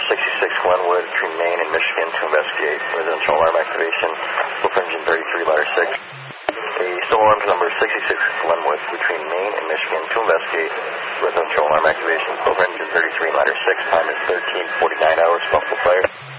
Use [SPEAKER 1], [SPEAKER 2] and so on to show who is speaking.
[SPEAKER 1] 66 Glenwood between Maine and Michigan to investigate residential alarm activation. Over engine 33, ladder 6. A still alarm number 66 Glenwood between Maine and Michigan to investigate residential alarm activation. Over engine 33, ladder 6. Time is 13:49 hours. Buffalo Fire.